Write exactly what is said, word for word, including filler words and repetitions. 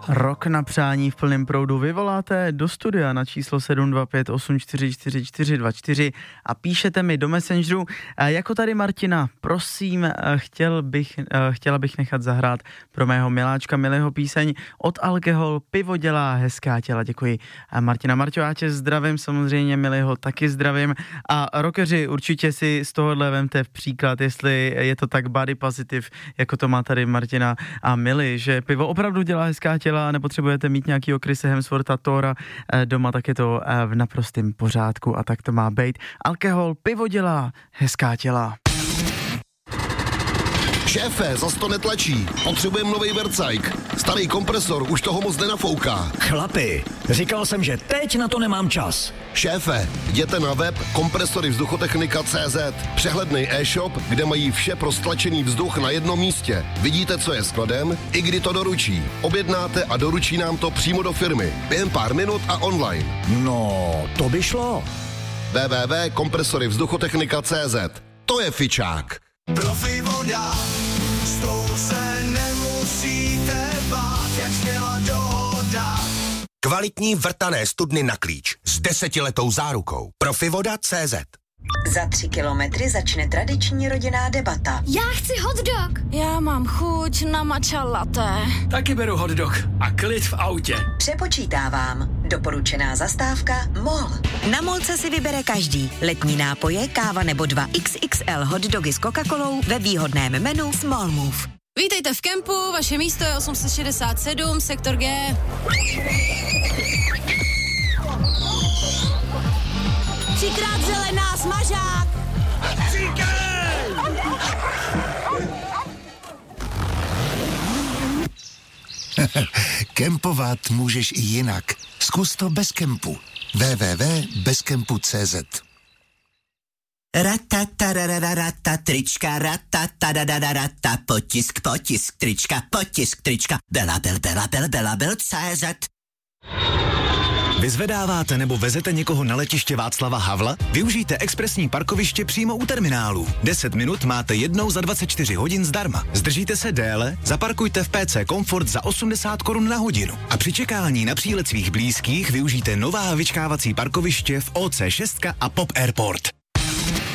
Rok na přání v plném proudu vyvoláte do studia na číslo sedm dva pět osm čtyři čtyři čtyři dva čtyři a píšete mi do Messengeru. Jako tady Martina, prosím, chtěl bych, chtěla bych nechat zahrát pro mého miláčka milého píseň Od Alkohol, pivo dělá hezká těla. Děkuji. Martina, Marťo, já tě zdravím, samozřejmě milého taky zdravím a rockeři, určitě si z tohohle vemte v příklad, jestli je to tak body positive, jako to má tady Martina a Mili, že pivo opravdu dělá hezká těla a nepotřebujete mít nějakýho Chrise Hemswortha Thora doma, tak je to v naprostém pořádku a tak to má být. Alkohol, pivo dělá hezká těla. Šéfe, zas to netlačí. Potřebujeme novej vercajk. Starý kompresor už toho moc nenafouká. Chlapi, říkal jsem, že teď na to nemám čas. Šéfe, jděte na web kompresory vzduchotechnika tečka cé zet. Přehledný e-shop, kde mají vše pro stlačený vzduch na jednom místě. Vidíte, co je skladem, i kdy to doručí. Objednáte a doručí nám to přímo do firmy. Během pár minut a online. No, to by šlo. w w w tečka kompresory vzduchotechnika tečka cé zet. To je fičák. Profi voda, s tou se nemusíte bát, jak směla dohoda. Kvalitní vrtané studny na klíč s desetiletou zárukou. Profivoda tečka cé zet. Za tři kilometry začne tradiční rodinná debata. Já chci hot dog. Já mám chuť na matcha latte. Taky beru hot dog a klid v autě. Přepočítávám. Doporučená zastávka MOL. Na MOLce si vybere každý. Letní nápoje, káva nebo dva iks iks el hot dogy s Coca-Colou ve výhodném menu Small Move. Vítejte v kempu, vaše místo je osm set šedesát sedm, sektor G. Třikrát zelená, smažák! Kempovat můžeš i jinak. Zkus to bez kempu. w w w tečka bez kempu tečka cé zet. Ratatarararata, trička, ratatarararata, potisk, potisk, trička, potisk, trička, bela, bel, bela, bel, bela, bel, cé zet. Vyzvedáváte nebo vezete někoho na letiště Václava Havla? Využijte expresní parkoviště přímo u terminálu. deset minut máte jednou za dvacet čtyři hodin zdarma. Zdržíte se déle? Zaparkujte v P C Comfort za osmdesát korun na hodinu. A při čekání na přílet svých blízkých využijte nová vyčkávací parkoviště v O C šest a Pop Airport.